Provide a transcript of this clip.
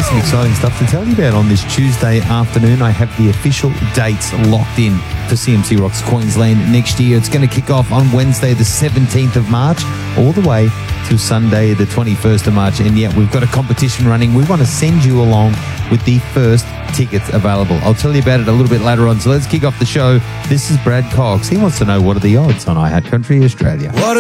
some exciting stuff to tell you about on this Tuesday afternoon. I have the official dates locked in for CMC Rocks Queensland next year. It's going to kick off on Wednesday, the 17th of March, all the way to Sunday, the 21st of March. And yet we've got a competition running. We want to send you along with the first tickets available. I'll tell you about it a little bit later on. So let's kick off the show. This is Brad Cox. He wants to know, what are the odds on iHeart Country Australia?